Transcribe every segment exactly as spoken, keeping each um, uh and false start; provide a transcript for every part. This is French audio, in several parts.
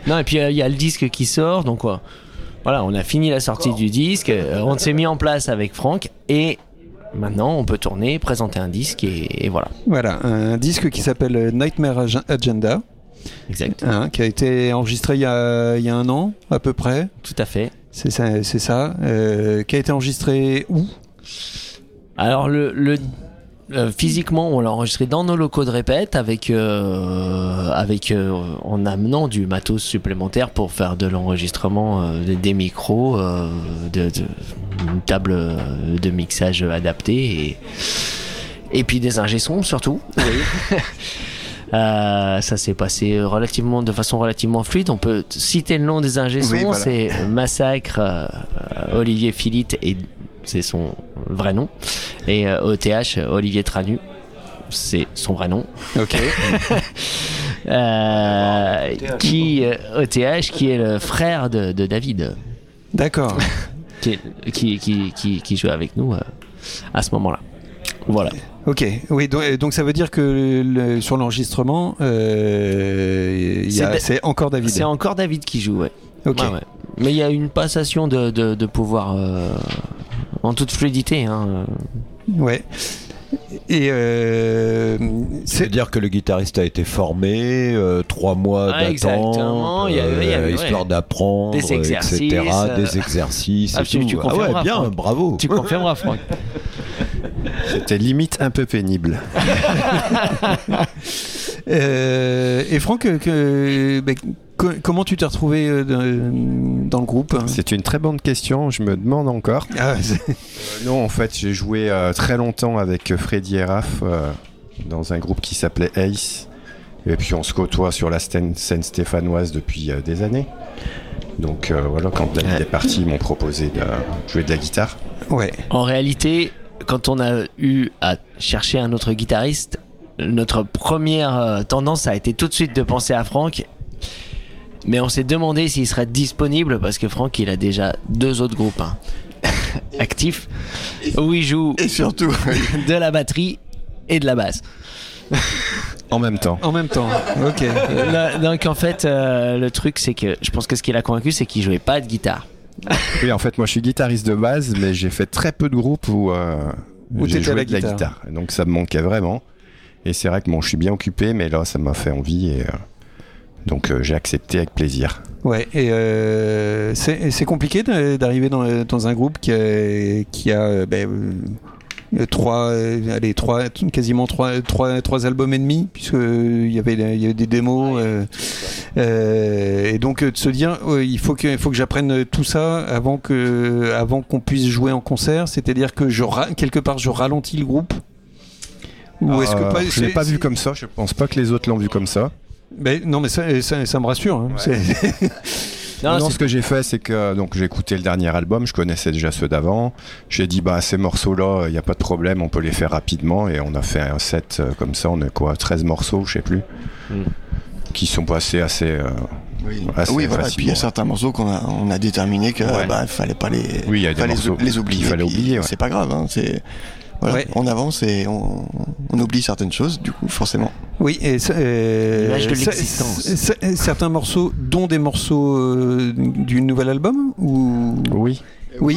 Non, et puis il euh, y a le disque qui sort, donc quoi. Voilà, on a fini la sortie du disque, euh, on s'est mis en place avec Franck et maintenant on peut tourner, présenter un disque et, et voilà. Voilà, un disque qui s'appelle Nightmare Agenda. Exact. Hein, qui a été enregistré il y a, il y a un an à peu près. Tout à fait. C'est ça. C'est ça. Euh, qui a été enregistré où ? Alors le, le euh, physiquement, on l'a enregistré dans nos locaux de répète avec euh, avec euh, en amenant du matos supplémentaire pour faire de l'enregistrement, euh, des, des micros, euh, de, de, une table de mixage adaptée et et puis des ingé sons surtout. Oui. Euh, ça s'est passé relativement, de façon relativement fluide. On peut citer le nom des ingé sons, oui, voilà. C'est Massacre, euh, Olivier Philippe, et c'est son vrai nom. Et euh, O T H, Olivier Tranu, c'est son vrai nom. Ok. euh, qui, euh, O T H, qui est le frère de, de David. D'accord. qui, qui, qui, qui, qui joue avec nous euh, à ce moment-là. Voilà. Ok, oui, donc, donc ça veut dire que le, sur l'enregistrement, euh, y a, c'est, c'est encore David. C'est encore David qui joue, ouais. Ok. Ouais, ouais. Mais il y a une passation de, de, de pouvoir euh, en toute fluidité. Hein. Ouais. Et euh, c'est dire que le guitariste a été formé, euh, trois mois ah, d'attente, il y a, il y a, euh, histoire ouais. d'apprendre, des exercices, et cetera, euh... des exercices. Ah, et tu, tout. tu Ah ouais, bien, Franck. Bravo. Tu confirmeras, Franck. C'était limite un peu pénible. euh, et Franck, que, bah, que, comment tu t'es retrouvé euh, dans le groupe ? C'est une très bonne question, je me demande encore. Ah, euh, non, en fait, j'ai joué euh, très longtemps avec Freddy et Raph euh, dans un groupe qui s'appelait Ace. Et puis on se côtoie sur la scène, scène stéphanoise depuis euh, des années. Donc euh, voilà, quand David est parti, ils m'ont proposé de jouer de la guitare. Ouais. En réalité, quand on a eu à chercher un autre guitariste, notre première tendance a été tout de suite de penser à Franck. Mais on s'est demandé s'il serait disponible parce que Franck, il a déjà deux autres groupes hein, actifs où il joue et surtout de la batterie et de la basse. En même temps. En même temps, ok. Là, donc en fait, euh, le truc, c'est que je pense que ce qui l'a convaincu, c'est qu'il jouait pas de guitare. Oui, en fait, moi je suis guitariste de base, mais j'ai fait très peu de groupes où, euh, où j'ai joué la de la guitare. guitare. Donc ça me manquait vraiment. Et c'est vrai que bon, je suis bien occupé, mais là ça m'a fait envie et euh, donc euh, j'ai accepté avec plaisir. Ouais, et euh, c'est, c'est compliqué d'arriver dans, dans un groupe qui a, qui a ben, euh, trois, euh, allez, trois, quasiment trois, trois, trois albums et demi, puisque il y avait, il y avait des démos, euh, euh, et donc de se dire, euh, il faut que, il faut que j'apprenne tout ça avant que, avant qu'on puisse jouer en concert. C'est-à-dire que je, quelque part, je ralentis le groupe. Ou est-ce que pas, je l'ai pas vu comme ça. Je pense pas que les autres l'ont vu comme ça. Ben, non, mais ça, ça, ça me rassure. Hein. Ouais. Non, non ce que j'ai fait, c'est que donc j'ai écouté le dernier album, je connaissais déjà ceux d'avant. J'ai dit bah ces morceaux-là, il y a pas de problème, on peut les faire rapidement, et on a fait un set euh, comme ça. On a quoi, treize morceaux, je sais plus, mm. qui sont passés assez. Euh, oui, assez oui voilà. Et puis il y a certains morceaux qu'on a, on a déterminé que ouais. bah fallait pas les, oui, il y a des morceaux les, les oublier. Il fallait oublier. Ouais. C'est pas grave, hein, c'est. Voilà, ouais. On avance et on, on oublie certaines choses, du coup, forcément. Oui, et euh, l'âge de l'existence. C- c- certains morceaux, dont des morceaux euh, du nouvel album ou... Oui. Oui.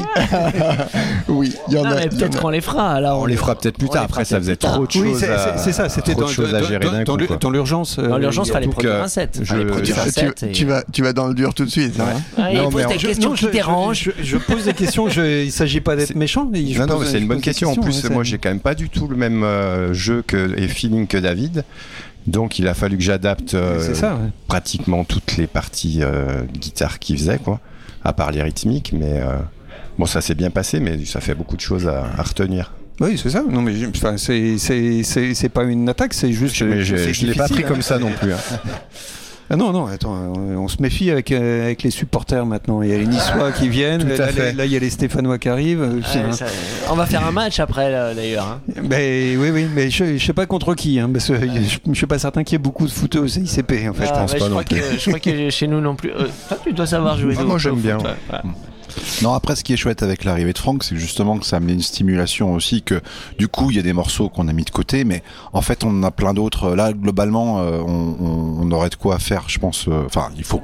Oui, il y en non, a. Mais peut-être qu'on les fera. Là, on, on les fera peut-être plus tard. Après, ça faisait trop de choses. Oui, c'est, c'est, c'est ça. C'était dans, dans, dans, dans, dans, dans l'urgence. Dans l'urgence, il fallait produire un set. Je... Produire un set tu, et... tu, vas, tu vas dans le dur tout de suite. Ouais. Ah, il pose des questions qui dérangent. Je, je, je pose des questions. Je, il ne s'agit pas d'être c'est... méchant. Mais non, non, mais c'est une bonne question. En plus, moi, j'ai quand même pas du tout le même jeu que, et feeling que David. Donc, il a fallu que j'adapte euh, ça, ouais. pratiquement toutes les parties euh, guitare qu'il faisait, quoi, à part les rythmiques. Mais euh, bon, ça s'est bien passé, mais ça fait beaucoup de choses à, à retenir. Oui, c'est ça. Non, mais enfin, c'est, c'est, c'est, c'est pas une attaque, c'est juste. Mais je ne l'ai pas pris hein. comme ça non plus. Hein. Ah non, non, attends, on se méfie avec, euh, avec les supporters maintenant. Il y a les Niçois qui viennent, là, là, là il y a les Stéphanois qui arrivent. Ouais, hein. ça, on va faire un match après, là, d'ailleurs. Hein. Ben, oui, oui, mais je ne sais pas contre qui, hein, parce que ouais. je ne suis pas certain qu'il y ait beaucoup de footeux au C I C P. En fait. Ah, je pense bah, pas je non plus. Que, je crois que chez nous non plus. Euh, toi, tu dois savoir jouer. Ah, moi, j'aime bien. Foot, ouais. Ouais. Non, après, ce qui est chouette avec l'arrivée de Franck, c'est justement que ça a amené une stimulation aussi, que du coup, il y a des morceaux qu'on a mis de côté, mais en fait, on en a plein d'autres. Là, globalement, euh, on, on aurait de quoi faire, je pense. Enfin, euh, il faut